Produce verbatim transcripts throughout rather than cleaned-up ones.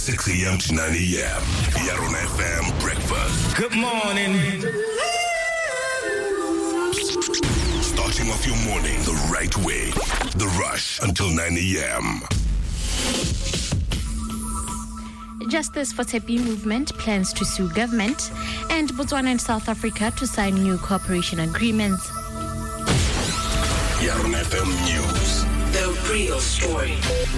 six a.m. to nine a.m. Yarona F M Breakfast. Good morning. Starting off your morning the right way. The Rush until nine a.m. Justice for Tshepi movement plans to sue government, and Botswana and South Africa to sign new cooperation agreements. Yarona F M News. The real story.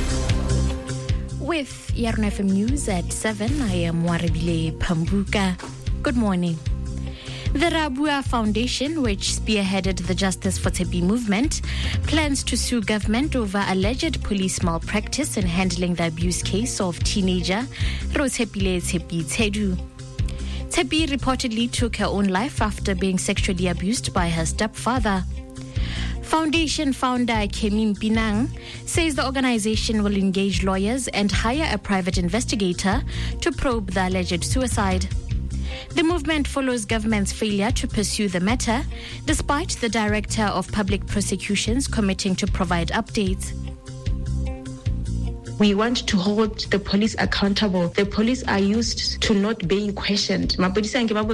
With Yarona F M News at seven, I am Warebile Pambuka. Good morning. The Rabua Foundation, which spearheaded the Justice for Tshepi movement, plans to sue government over alleged police malpractice in handling the abuse case of teenager Rotshepile Tshepi Tshedu. Tshepi reportedly took her own life after being sexually abused by her stepfather. Foundation founder Kemi Mpinang says the organization will engage lawyers and hire a private investigator to probe the alleged suicide. The movement follows government's failure to pursue the matter, despite the Director of Public Prosecutions committing to provide updates. We want to hold the police accountable. The police are used to not being questioned. I don't know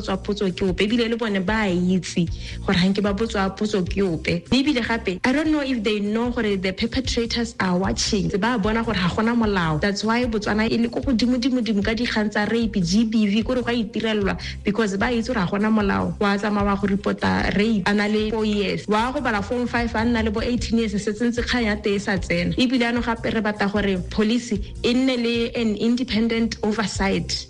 if they know what the perpetrators are watching. That's why Botswana e le go dimodimo ka dikgantsa rape G B V go re ga itirelwa because ba itse ra gona molao wa tsama wa go reporta rape ana le four years wa go bala form five ana le bo eighteen years se tsentse khanya te sa tsena e bile ano gape re bata gore police in an independent oversight.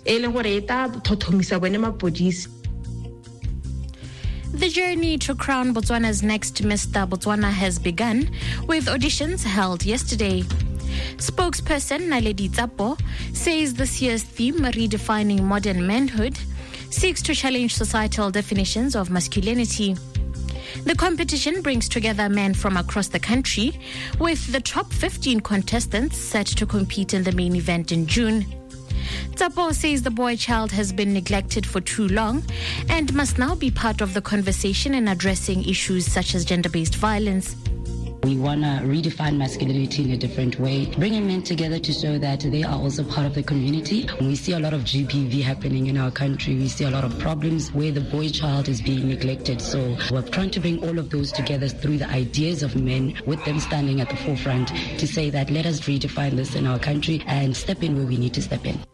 The journey to crown Botswana's next Mister Botswana has begun, with auditions held yesterday. Spokesperson Naledi Tsapo says this year's theme, Redefining Modern Manhood, seeks to challenge societal definitions of masculinity. The competition brings together men from across the country, with the top fifteen contestants set to compete in the main event in June. Tsapo says the boy child has been neglected for too long and must now be part of the conversation in addressing issues such as gender-based violence. We want to redefine masculinity in a different way, bringing men together to show that they are also part of the community. We see a lot of G B V happening in our country. We see a lot of problems where the boy child is being neglected. So we're trying to bring all of those together through the ideas of men, with them standing at the forefront to say that let us redefine this in our country and step in where we need to step in.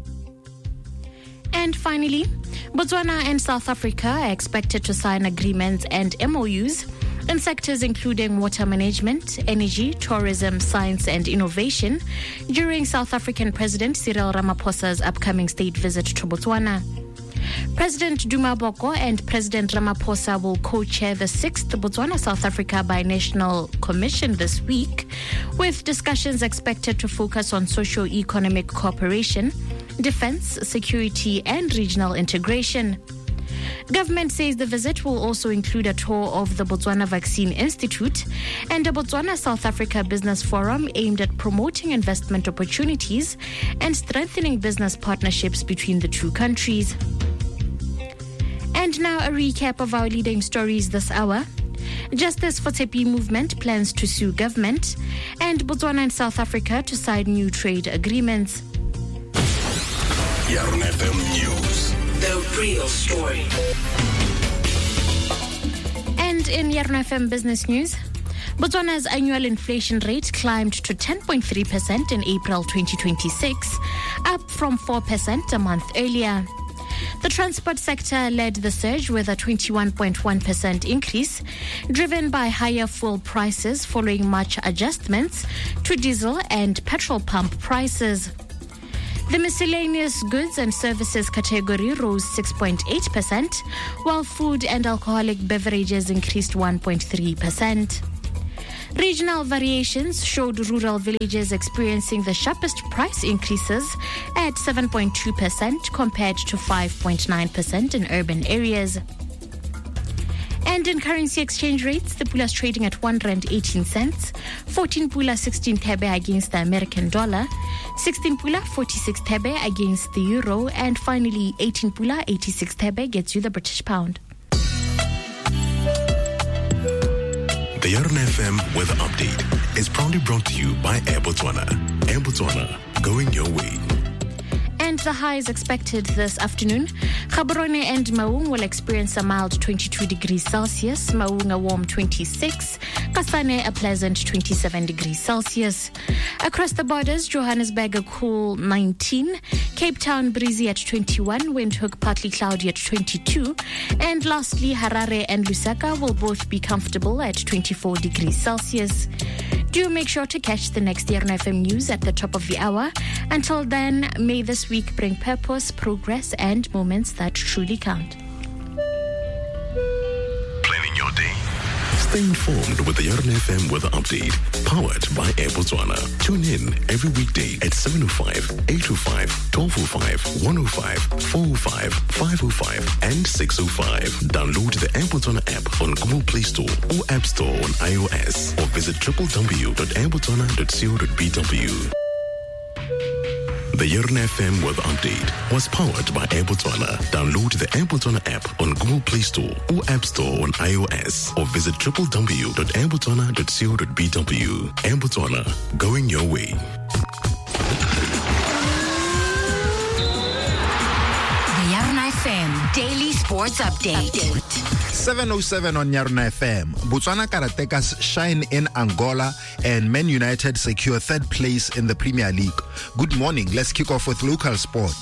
And finally, Botswana and South Africa are expected to sign agreements and M O Us in sectors including water management, energy, tourism, science and innovation during South African President Cyril Ramaphosa's upcoming state visit to Botswana. President Duma Boko and President Ramaphosa will co-chair the sixth Botswana-South Africa Binational Commission this week, with discussions expected to focus on socio-economic cooperation, defense, security and regional integration. Government says the visit will also include a tour of the Botswana Vaccine Institute and a Botswana-South Africa Business Forum aimed at promoting investment opportunities and strengthening business partnerships between the two countries. And now a recap of our leading stories this hour. Justice for Tshepi movement plans to sue government, and Botswana and South Africa to sign new trade agreements. Yarona F M News. The real story. And in Yarona F M Business News, Botswana's annual inflation rate climbed to ten point three percent in April twenty twenty-six, up from four percent a month earlier. The transport sector led the surge with a twenty-one point one percent increase, driven by higher fuel prices following March adjustments to diesel and petrol pump prices. The miscellaneous goods and services category rose six point eight percent, while food and alcoholic beverages increased one point three percent. Regional variations showed rural villages experiencing the sharpest price increases at seven point two percent compared to five point nine percent in urban areas. And in currency exchange rates, the pula is trading at one rand eighteen cents, fourteen pula sixteen thebe against the American dollar, sixteen pula forty-six thebe against the euro, and finally eighteen pula eighty-six thebe gets you the British pound. The Yarona F M Weather Update is proudly brought to you by Air Botswana. Air Botswana, going your way. the highs expected this afternoon. Gaborone and Maung will experience a mild twenty-two degrees Celsius, Maung a warm twenty-six, Kasane a pleasant twenty-seven degrees Celsius. Across the borders, Johannesburg a cool nineteen, Cape Town breezy at twenty-one, Windhoek partly cloudy at twenty-two, and lastly Harare and Lusaka will both be comfortable at twenty-four degrees Celsius. Do make sure to catch the next Yarn F M news at the top of the hour. Until then, may this week bring purpose, progress, and moments that truly count. Planning your day. Stay informed with the Yarn F M weather update, powered by Air Botswana. Tune in every weekday at seven oh five, eight oh five, twelve oh five, one oh five, four oh five, five oh five, and six oh five. Download the Air Botswana app on Google Play Store or App Store on iOS, or visit w w w dot air botswana dot co dot b w. The Yarn F M weather update was powered by Air Botswana. Download the Air Botswana app on Google Play Store or App Store on iOS, or visit w w w dot air botswana dot co dot b w. Air Botswana, going your way. The Yarn F M Daily Sports Update. seven oh seven on Yarn F M. Botswana Karatekas shine in Angola, and Man United secure third place in the Premier League. Good morning. Let's kick off with local sport.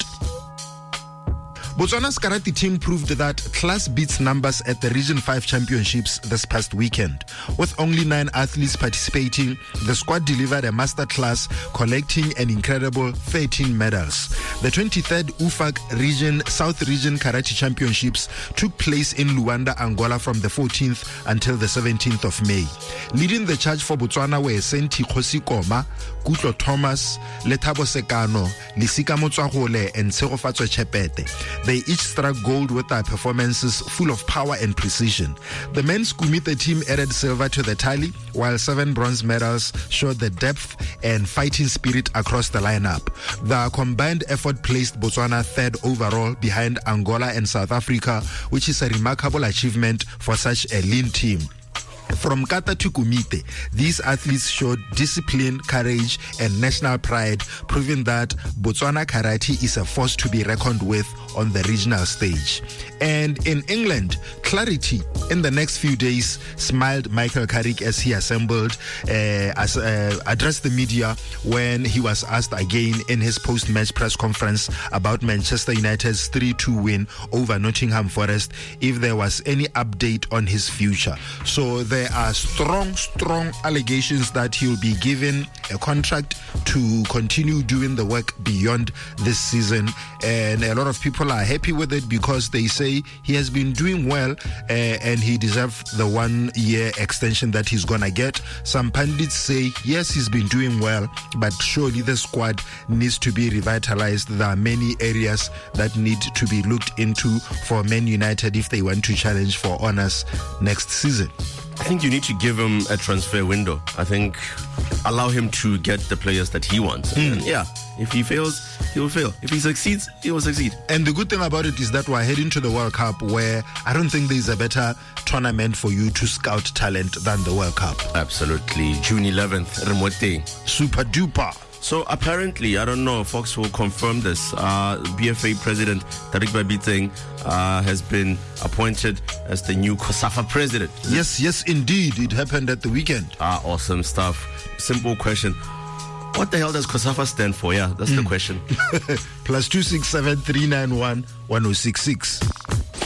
Botswana's karate team proved that class beats numbers at the Region five Championships this past weekend. With only nine athletes participating, the squad delivered a masterclass, collecting an incredible thirteen medals. The twenty-third U F A C Region South Region Karate Championships took place in Luanda, Angola from the fourteenth until the seventeenth of May. Leading the charge for Botswana were Senti Khosikoma, Kutlo Thomas, Letabo Sekano, Lisika Motswagole, and Serofatswa Chepete. They each struck gold with their performances full of power and precision. The men's Kumite team added silver to the tally, while seven bronze medals showed the depth and fighting spirit across the lineup. The combined effort placed Botswana third overall behind Angola and South Africa, which is a remarkable achievement for such a lean team. From kata to kumite, these athletes showed discipline, courage, and national pride, proving that Botswana Karate is a force to be reckoned with on the regional stage. And in England, clarity in the next few days, smiled Michael Carrick as he assembled, uh, as uh, addressed the media when he was asked again in his post-match press conference about Manchester United's three two win over Nottingham Forest, if there was any update on his future. So there are strong, strong allegations that he'll be given a contract to continue doing the work beyond this season, and a lot of people are happy with it because they say he has been doing well, uh, and he deserves the one-year extension that he's gonna get. Some pundits say yes, he's been doing well, but surely the squad needs to be revitalized. There are many areas that need to be looked into for Man United if they want to challenge for honours next season. I think you need to give him a transfer window. I think allow him to get the players that he wants. Mm. And yeah, if he fails, he will fail. If he succeeds, he will succeed. And the good thing about it is that we're heading to the World Cup, where I don't think there's a better tournament for you to scout talent than the World Cup. Absolutely. June eleventh, Remote. Super duper. So apparently, I don't know, Fox will confirm this. Uh, B F A President Tariq Babiteng uh, has been appointed as the new COSAFA president. Yes, yes, indeed. It happened at the weekend. Ah, awesome stuff. Simple question. What the hell does COSAFA stand for? Yeah, that's mm. the question. Plus two six seven three nine one one zero six six. The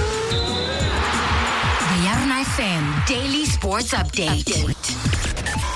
Yarn F M Daily Sports Update. Update.